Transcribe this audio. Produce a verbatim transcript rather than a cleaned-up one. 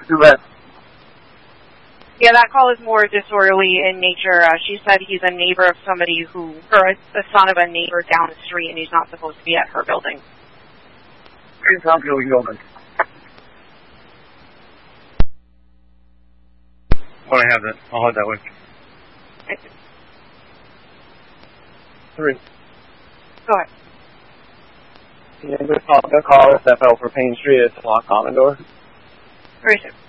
Who left? Yeah, that call is more disorderly in nature. Uh, she said he's a neighbor of somebody who, or a, a son of a neighbor down the street, and he's not supposed to be at her building. Okay, sounds good. We can go then. Oh, I have that. I'll head that way. Okay. Three. Go ahead. Yeah, good call. Good call. Step out for Payne Street. It's a lock common door. Very soon.